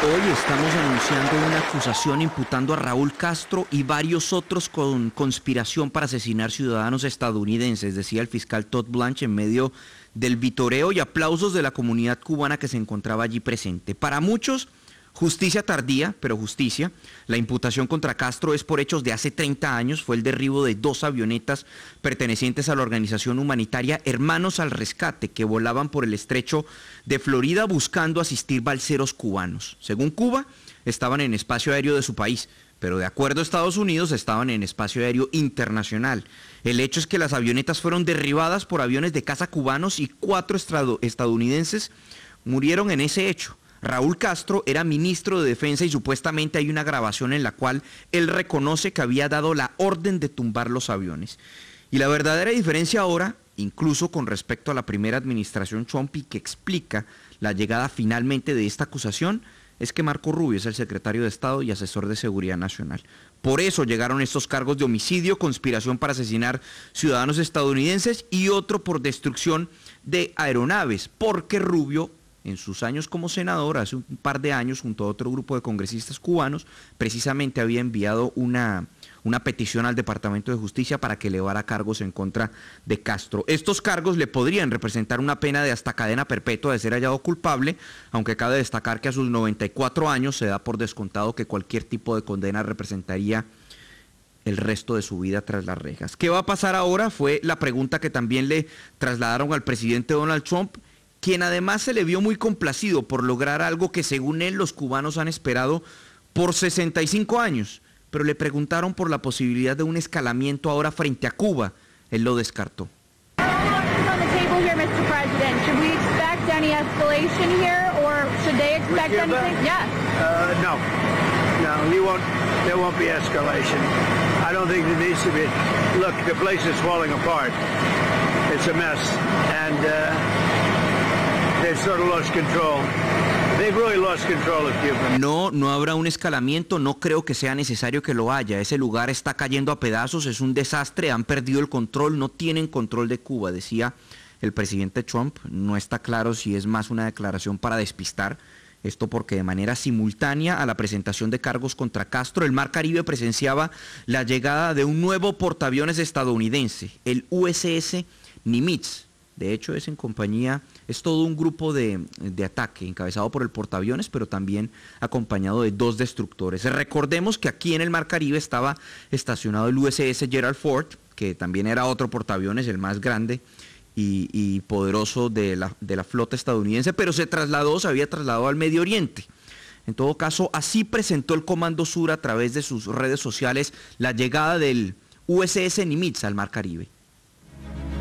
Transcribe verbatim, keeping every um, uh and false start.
Hoy estamos anunciando una acusación imputando a Raúl Castro y varios otros con conspiración para asesinar ciudadanos estadounidenses, decía el fiscal Todd Blanche en medio del vitoreo y aplausos de la comunidad cubana que se encontraba allí presente. Para muchos, justicia tardía, pero justicia. La imputación contra Castro es por hechos de hace treinta años, fue el derribo de dos avionetas pertenecientes a la organización humanitaria Hermanos al Rescate, que volaban por el estrecho de Florida buscando asistir balseros cubanos. Según Cuba, estaban en espacio aéreo de su país, pero de acuerdo a Estados Unidos estaban en espacio aéreo internacional. El hecho es que las avionetas fueron derribadas por aviones de caza cubanos y cuatro estadounidenses murieron en ese hecho. Raúl Castro era ministro de Defensa y supuestamente hay una grabación en la cual él reconoce que había dado la orden de tumbar los aviones. Y la verdadera diferencia ahora, incluso con respecto a la primera administración Trump y que explica la llegada finalmente de esta acusación, es que Marco Rubio es el secretario de Estado y asesor de Seguridad Nacional. Por eso llegaron estos cargos de homicidio, conspiración para asesinar ciudadanos estadounidenses y otro por destrucción de aeronaves, porque Rubio, en sus años como senador, hace un par de años, junto a otro grupo de congresistas cubanos, precisamente había enviado una, una petición al Departamento de Justicia para que elevara cargos en contra de Castro. Estos cargos le podrían representar una pena de hasta cadena perpetua de ser hallado culpable, aunque cabe destacar que a sus noventa y cuatro años se da por descontado que cualquier tipo de condena representaría el resto de su vida tras las rejas. ¿Qué va a pasar ahora? Fue la pregunta que también le trasladaron al presidente Donald Trump, quien además se le vio muy complacido por lograr algo que según él los cubanos han esperado por sesenta y cinco años, pero le preguntaron por la posibilidad de un escalamiento ahora frente a Cuba. Él lo descartó. It's a mess, and uh, they've sort of lost control. They've really lost control of Cuba. No, no habrá un escalamiento, no creo que sea necesario que lo haya. Ese lugar está cayendo a pedazos, es un desastre, han perdido el control, no tienen control de Cuba, decía el presidente Trump. No está claro si es más una declaración para despistar. Esto porque de manera simultánea a la presentación de cargos contra Castro, el Mar Caribe presenciaba la llegada de un nuevo portaaviones estadounidense, el U S S Nimitz. De hecho, es en compañía, es todo un grupo de, de ataque encabezado por el portaaviones, pero también acompañado de dos destructores. Recordemos que aquí en el Mar Caribe estaba estacionado el U S S Gerald Ford, que también era otro portaaviones, el más grande y, y poderoso de la, de la flota estadounidense, pero se trasladó, se había trasladado al Medio Oriente. En todo caso, así presentó el Comando Sur a través de sus redes sociales la llegada del U S S Nimitz al Mar Caribe.